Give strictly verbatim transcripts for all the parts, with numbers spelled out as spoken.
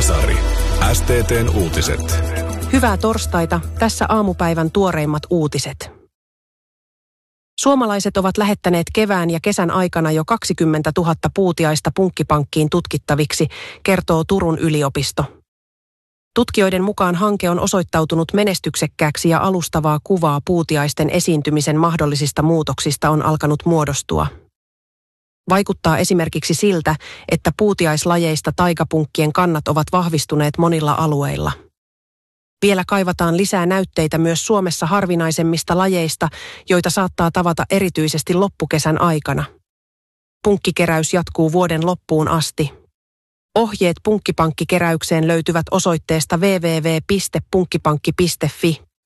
Kasari. S T T:n uutiset. Hyvää torstaita. Tässä aamupäivän tuoreimmat uutiset. Suomalaiset ovat lähettäneet kevään ja kesän aikana jo kaksikymmentätuhatta puutiaista punkkipankkiin tutkittaviksi, kertoo Turun yliopisto. Tutkijoiden mukaan hanke on osoittautunut menestyksekkääksi ja alustavaa kuvaa puutiaisten esiintymisen mahdollisista muutoksista on alkanut muodostua. Vaikuttaa esimerkiksi siltä, että puutiaislajeista taikapunkkien kannat ovat vahvistuneet monilla alueilla. Vielä kaivataan lisää näytteitä myös Suomessa harvinaisemmista lajeista, joita saattaa tavata erityisesti loppukesän aikana. Punkkikeräys jatkuu vuoden loppuun asti. Ohjeet punkkipankkikeräykseen löytyvät osoitteesta double-u double-u double-u piste punkkipankki piste fi.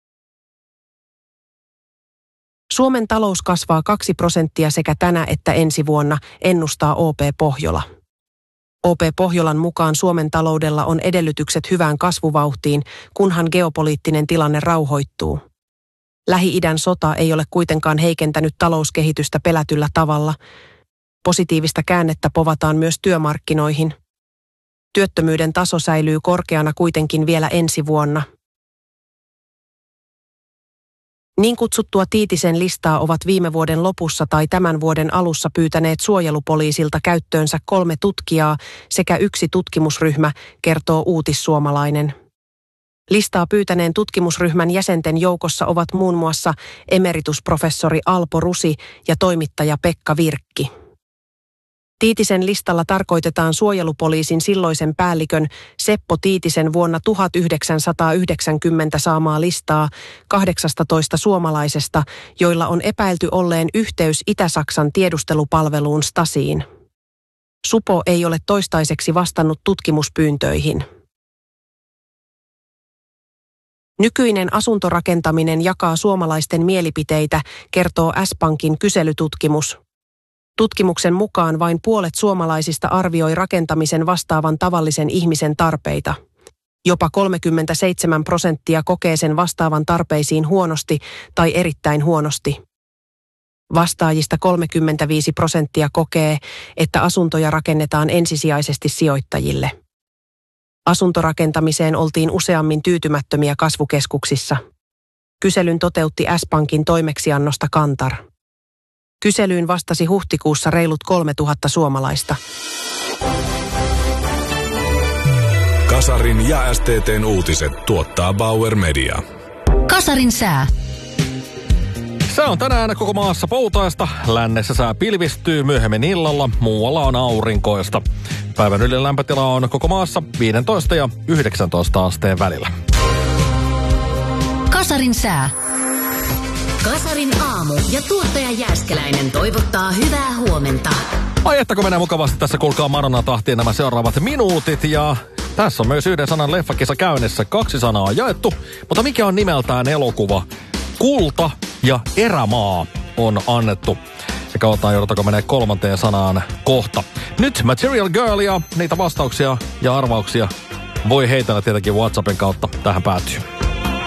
Suomen talous kasvaa kaksi prosenttia sekä tänä että ensi vuonna, ennustaa O P Pohjola. O P Pohjolan mukaan Suomen taloudella on edellytykset hyvään kasvuvauhtiin, kunhan geopoliittinen tilanne rauhoittuu. Lähi-idän sota ei ole kuitenkaan heikentänyt talouskehitystä pelätyllä tavalla. Positiivista käännettä povataan myös työmarkkinoihin. Työttömyyden taso säilyy korkeana kuitenkin vielä ensi vuonna. Niin kutsuttua Tiitisen listaa ovat viime vuoden lopussa tai tämän vuoden alussa pyytäneet suojelupoliisilta käyttöönsä kolme tutkijaa sekä yksi tutkimusryhmä, kertoo Uutissuomalainen. Listaa pyytäneen tutkimusryhmän jäsenten joukossa ovat muun muassa emeritusprofessori Alpo Rusi ja toimittaja Pekka Virkki. Tiitisen listalla tarkoitetaan suojelupoliisin silloisen päällikön Seppo Tiitisen vuonna tuhatyhdeksänsataayhdeksänkymmentä saamaa listaa kahdeksastatoista suomalaisesta, joilla on epäilty olleen yhteys Itä-Saksan tiedustelupalveluun Stasiin. Supo ei ole toistaiseksi vastannut tutkimuspyyntöihin. Nykyinen asuntorakentaminen jakaa suomalaisten mielipiteitä, kertoo S-Pankin kyselytutkimus. Tutkimuksen mukaan vain puolet suomalaisista arvioi rakentamisen vastaavan tavallisen ihmisen tarpeita. Jopa kolmekymmentäseitsemän prosenttia kokee sen vastaavan tarpeisiin huonosti tai erittäin huonosti. Vastaajista kolmekymmentäviisi prosenttia kokee, että asuntoja rakennetaan ensisijaisesti sijoittajille. Asuntorakentamiseen oltiin useammin tyytymättömiä kasvukeskuksissa. Kyselyn toteutti S-Pankin toimeksiannosta Kantar. Kyselyyn vastasi huhtikuussa reilut kolmetuhatta suomalaista. Kasarin ja S T T:n uutiset tuottaa Bauer Media. Kasarin sää. Sää on tänään koko maassa poutaista. Lännessä sää pilvistyy myöhemmin illalla, muualla on aurinkoista. Päivän yleinen lämpötila on koko maassa viisitoista ja yhdeksäntoista asteen välillä. Kasarin sää. Kasarin aamu ja tuottaja Jääskeläinen toivottaa hyvää huomenta. Ai että kun menee mukavasti tässä, kuulkaa Madonna tahtiin nämä seuraavat minuutit. Ja tässä on myös yhden sanan leffakisa käynnissä. Kaksi sanaa on jaettu, mutta mikä on nimeltään elokuva? Kulta ja erämaa on annettu. Ja katsotaan, joudutaanko menee kolmanteen sanaan kohta. Nyt Material Girl ja niitä vastauksia ja arvauksia voi heitellä tietenkin WhatsAppin kautta. Tähän päättyy.